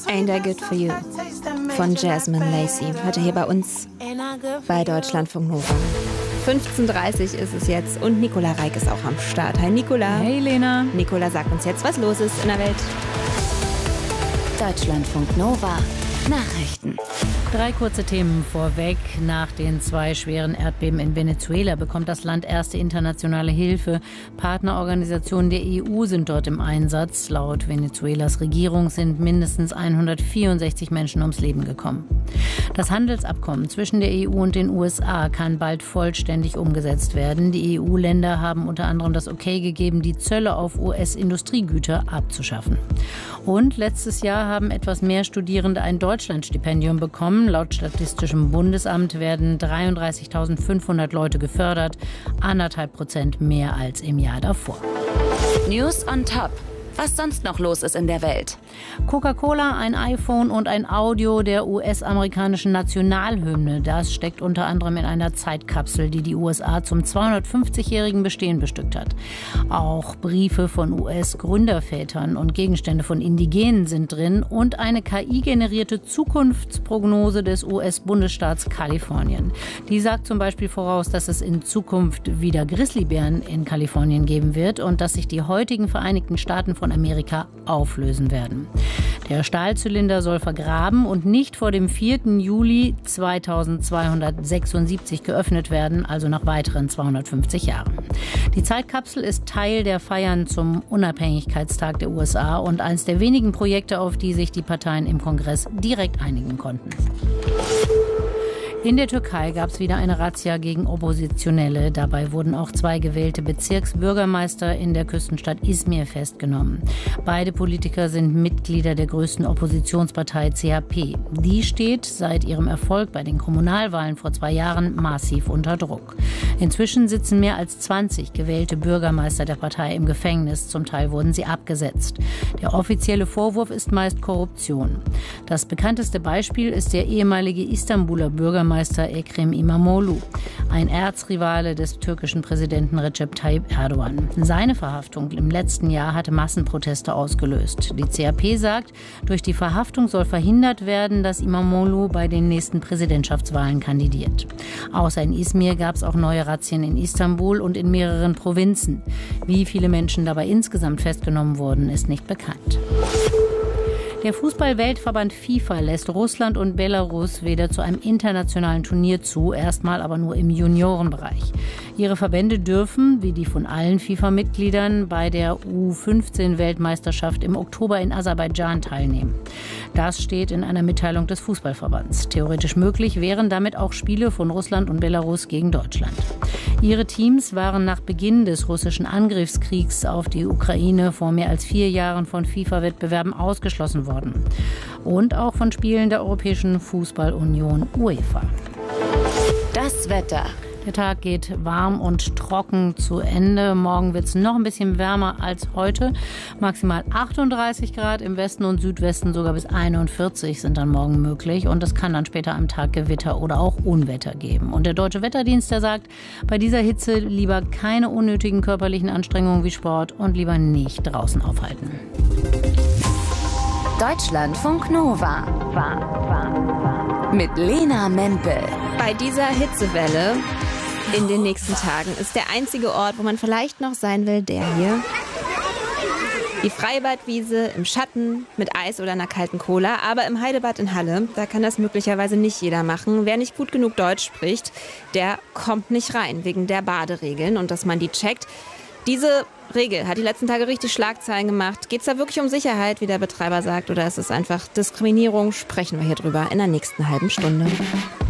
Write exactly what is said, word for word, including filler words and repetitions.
Ain't I Good For You von Jasmine Lacey. Heute hier bei uns bei Deutschlandfunk Nova. fünfzehn Uhr dreißig ist es jetzt und Nicola Reik ist auch am Start. Hi Nicola. Hey Lena. Nicola sagt uns jetzt, was los ist in der Welt. Deutschlandfunk Nova. Nachrichten. Drei kurze Themen vorweg. Nach den zwei schweren Erdbeben in Venezuela bekommt das Land erste internationale Hilfe. Partnerorganisationen der E U sind dort im Einsatz. Laut Venezuelas Regierung sind mindestens hundertvierundsechzig Menschen ums Leben gekommen. Das Handelsabkommen zwischen der E U und den U S A kann bald vollständig umgesetzt werden. Die E U-Länder haben unter anderem das Okay gegeben, die Zölle auf U S-Industriegüter abzuschaffen. Und letztes Jahr haben etwas mehr Studierende ein Deutschlandstipendium bekommen. Laut Statistischem Bundesamt werden dreiunddreißigtausendfünfhundert Leute gefördert, anderthalb Prozent mehr als im Jahr davor. News on Top. Was sonst noch los ist in der Welt. Coca-Cola, ein iPhone und ein Audio der U S-amerikanischen Nationalhymne. Das steckt unter anderem in einer Zeitkapsel, die die U S A zum zweihundertfünfzigjährigen Bestehen bestückt hat. Auch Briefe von U S-Gründervätern und Gegenstände von Indigenen sind drin und eine K I-generierte Zukunftsprognose des U S-Bundesstaats Kalifornien. Die sagt zum Beispiel voraus, dass es in Zukunft wieder Grizzlybären in Kalifornien geben wird und dass sich die heutigen Vereinigten Staaten von Amerika auflösen werden. Der Stahlzylinder soll vergraben und nicht vor dem vierten Juli zweitausendzweihundertsechsundsiebzig geöffnet werden, also nach weiteren zweihundertfünfzig Jahren. Die Zeitkapsel ist Teil der Feiern zum Unabhängigkeitstag der U S A und eines der wenigen Projekte, auf die sich die Parteien im Kongress direkt einigen konnten. In der Türkei gab es wieder eine Razzia gegen Oppositionelle. Dabei wurden auch zwei gewählte Bezirksbürgermeister in der Küstenstadt Izmir festgenommen. Beide Politiker sind Mitglieder der größten Oppositionspartei C H P. Die steht seit ihrem Erfolg bei den Kommunalwahlen vor zwei Jahren massiv unter Druck. Inzwischen sitzen mehr als zwanzig gewählte Bürgermeister der Partei im Gefängnis. Zum Teil wurden sie abgesetzt. Der offizielle Vorwurf ist meist Korruption. Das bekannteste Beispiel ist der ehemalige Istanbuler Bürgermeister Ekrem İmamoğlu, ein Erzrivale des türkischen Präsidenten Recep Tayyip Erdogan. Seine Verhaftung im letzten Jahr hatte Massenproteste ausgelöst. Die C H P sagt, durch die Verhaftung soll verhindert werden, dass İmamoğlu bei den nächsten Präsidentschaftswahlen kandidiert. Außer in Izmir gab es auch neue Razzien in Istanbul und in mehreren Provinzen. Wie viele Menschen dabei insgesamt festgenommen wurden, ist nicht bekannt. Der Fußball-Weltverband FIFA lässt Russland und Belarus wieder zu einem internationalen Turnier zu, erstmal aber nur im Juniorenbereich. Ihre Verbände dürfen, wie die von allen FIFA-Mitgliedern, bei der U fünfzehn Weltmeisterschaft im Oktober in Aserbaidschan teilnehmen. Das steht in einer Mitteilung des Fußballverbands. Theoretisch möglich wären damit auch Spiele von Russland und Belarus gegen Deutschland. Ihre Teams waren nach Beginn des russischen Angriffskriegs auf die Ukraine vor mehr als vier Jahren von FIFA-Wettbewerben ausgeschlossen worden. Und auch von Spielen der Europäischen Fußballunion UEFA. Das Wetter. Der Tag geht warm und trocken zu Ende. Morgen wird es noch ein bisschen wärmer als heute. Maximal achtunddreißig Grad, im Westen und Südwesten sogar bis einundvierzig sind dann morgen möglich. Und es kann dann später am Tag Gewitter oder auch Unwetter geben. Und der Deutsche Wetterdienst, der sagt, bei dieser Hitze lieber keine unnötigen körperlichen Anstrengungen wie Sport und lieber nicht draußen aufhalten. Deutschlandfunk Nova. War, war, war. Mit Lena Mempel. Bei dieser Hitzewelle in den nächsten Tagen ist der einzige Ort, wo man vielleicht noch sein will, der hier. Die Freibadwiese im Schatten mit Eis oder einer kalten Cola. Aber im Heidebad in Halle, da kann das möglicherweise nicht jeder machen. Wer nicht gut genug Deutsch spricht, der kommt nicht rein wegen der Baderegeln und dass man die checkt. Diese Regel hat die letzten Tage richtig Schlagzeilen gemacht. Geht es da wirklich um Sicherheit, wie der Betreiber sagt, oder ist es einfach Diskriminierung? Sprechen wir hier drüber in der nächsten halben Stunde.